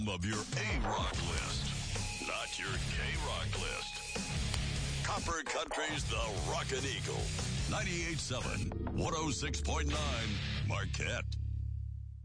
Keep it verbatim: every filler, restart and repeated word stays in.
Of your A-Rock list, not your K-Rock list. Copper Country's The Rockin' Eagle. ninety-eight point seven, one oh six point nine, Marquette.